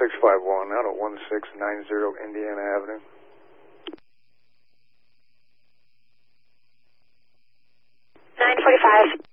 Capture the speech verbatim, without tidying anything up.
six five one out of one six nine zero Indiana Avenue. nine forty-five.